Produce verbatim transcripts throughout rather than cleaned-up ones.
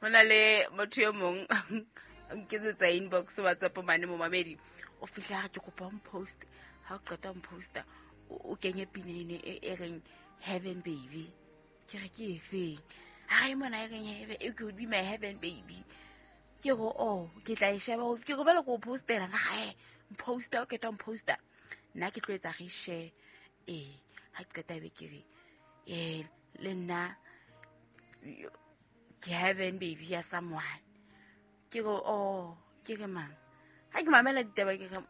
hona le motho yo mong nketsetsa inbox WhatsApp mane mo mamedi o fihla ke kopa mo post ha o qeta mo poster o kenye pinene e reng heaven baby ke re ke efeng ha e mona e reng heaven it could be my heaven baby ke go oh ke tla e sheba o ke go bela go postela nga ga e poster o ke ta mo poster nna ke tloetsa re share eh ha ke qeta be ke re eh le nna ke heaven baby ya someone ke go oh ke ke mang ha ke mamela ditaba ke ga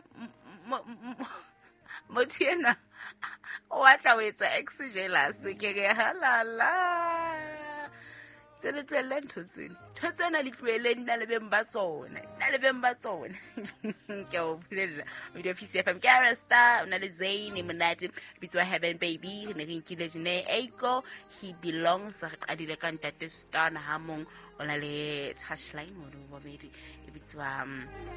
motho ena o atla o etsa ex jealous ke ke halala tsele tlwele ntho tsena ntho tsena le tlwele nna le beng ba tsona nna le beng ba tsona ke o bulela video P C F M ke Rasta una le Zayn Monate bitswa heaven baby ne re nkile jene Eiko he belongs re qadile ka ntate Stan ha mong ona le touchline mo bo medi e bitswa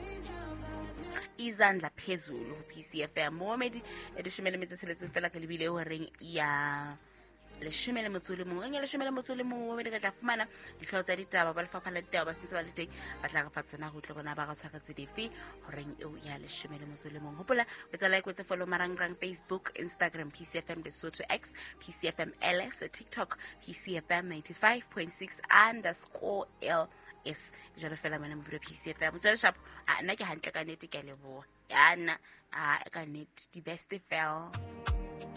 izandla phezulu P C F M Mohammed edishumele metseletseng fela ka lebile ho reng ya le shumele motsole mo ngene le shumele motsole mo mo le ka tla fumana ditlhao tsa ditaba ba lefapha la ditaba ba sentse ba le teng ba tla ga fatsona go tle gona ba ga tshwaka tse dife ho reng eo ya le shumele motsole mo hopola wetsa like wetsa follow marang rang Facebook Instagram P C F M Lesotho X P C F M L S TikTok P C F M ninety-five point six underscore L S jalo fela mana mo P C F M tswela sharp a nna ke hantle ka nete ke leboa yana a ka net di best fell